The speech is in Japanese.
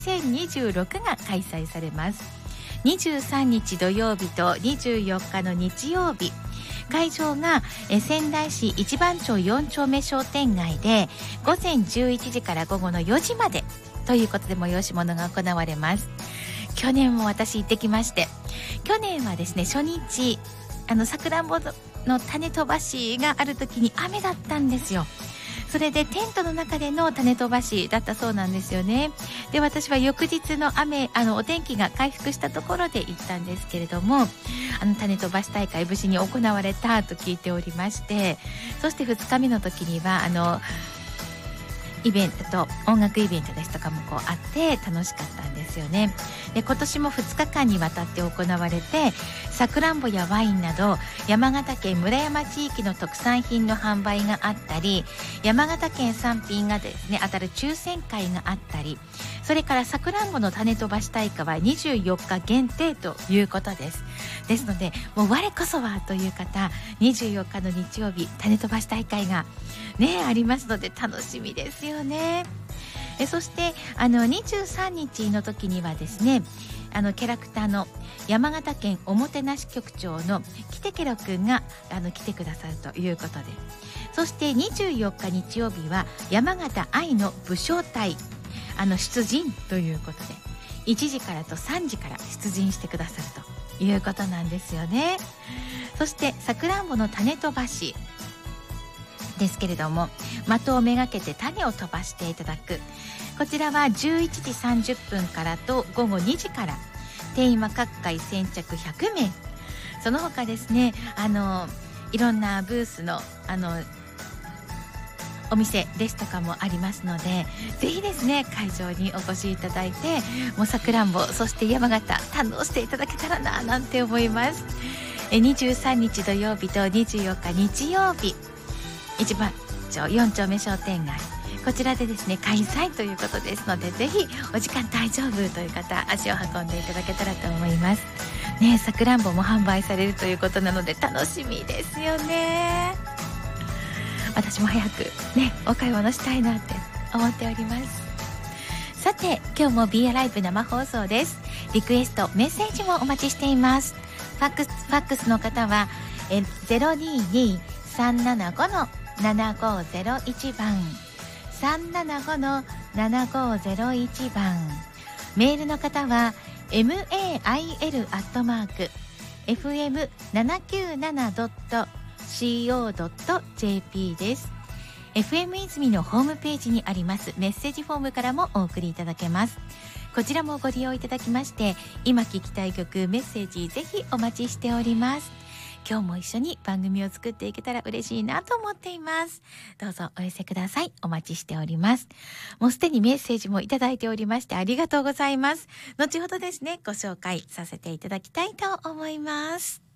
2026が開催されます。23日土曜日と24日の日曜日、会場が仙台市一番町4丁目商店街で午前11時から午後の4時までということで催し物が行われます。去年も私行ってきまして、去年はですね、初日さくらんぼの種飛ばしがある時に雨だったんですよ。それでテントの中での種飛ばしだったそうなんですよね。で、私は翌日のお天気が回復したところで行ったんですけれども、種飛ばし大会無事に行われたと聞いておりまして、そして2日目の時にはイベントと音楽イベントですとかもあって楽しかったんですよね。で、今年も2日間にわたって行われて、さくらんぼやワインなど山形県村山地域の特産品の販売があったり、山形県産品がですね当たる抽選会があったり、それからさくらんぼの種飛ばし大会は24日限定ということです。ですので、もう我こそはという方、24日の日曜日種飛ばし大会がねありますので楽しみですよね。そして23日の時にはですね、キャラクターの山形県おもてなし局長のキテケロくんが来てくださるということで、そして24日日曜日は山形愛の武将隊出陣ということで、1時からと3時から出陣してくださるということなんですよね。そしてさくらんぼの種飛ばしですけれども、的をめがけて種を飛ばしていただく、こちらは11時30分からと午後2時から、定員は各回先着100名。その他ですね、いろんなブースのお店ですとかもありますので、ぜひですね会場にお越しいただいて、もうさくらんぼそして山形堪能していただけたらななんて思います。23日土曜日と24日日曜日、一番町4丁目商店街、こちらでですね開催ということですので、ぜひお時間大丈夫という方足を運んでいただけたらと思いますね。さくらんぼも販売されるということなので楽しみですよね。私も早くねお買い物したいなって思っております。さて、今日も B ライブ生放送です。リクエストメッセージもお待ちしています。ファックスの方は022-375-7501番、375-7501番。メールの方は mail@fm797.co.jp です。 FM 泉のホームページにありますメッセージフォームからもお送りいただけます。こちらもご利用いただきまして、今聴きたい曲メッセージぜひお待ちしております。今日も一緒に番組を作っていけたら嬉しいなと思っています。どうぞお寄せください。お待ちしております。もうすでにメッセージもいただいておりましてありがとうございます。後ほどですねご紹介させていただきたいと思います。